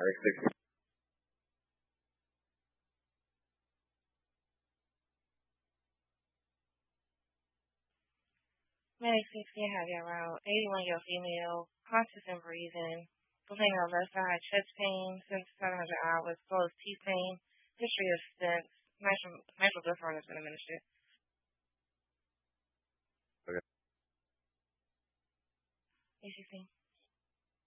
X60. Medic 60, have you around 81-year-old female, conscious and breathing, complaining of left side chest pain since 700 hours, as well as teeth pain, history of stents, natural deferment has been administered. Okay. A16.